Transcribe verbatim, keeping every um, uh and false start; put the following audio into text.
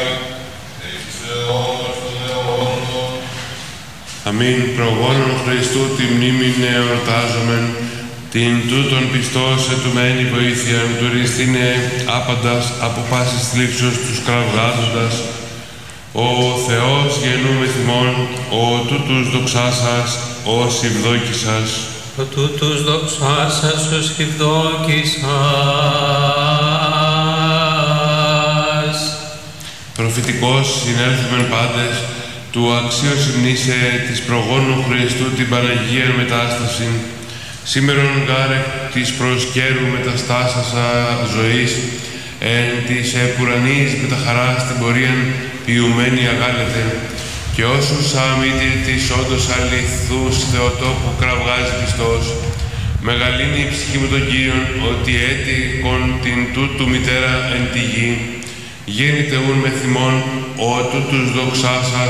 Αμήν προγόνων Χριστού τη μνήμη εορτάζομεν, την τούτον πιστός ετουμένη βοήθειαν του ριστήνε άπαντας από πάσης θλίψεως τους κραυγάζοντας. Ο Θεός γεννούμε θυμών, ο τούτους δοξάσας, ο σιβδόκησας. Ο τούτους δοξάσας, ο σιβδόκησας. Προφητικός συνέλθομεν πάντες, του αξίως υμνήσε της προγόνου Χριστού την Παναγία Μετάσταση, σήμερον γάρε της προσκέρου μεταστάσασα ζωής, εν της επουρανής με τα χαρά στην πορείαν ποιουμένη αγάλετε, και όσους αμύτη της όντως αληθούς Θεοτόπου κραυγάζει πιστός, μεγαλύνει η ψυχή μου τον Κύριον, ότι έτυχον την τούτου μητέρα εν τη γη, γέννητε ούν με θυμών, ο τούτους δοξάσας,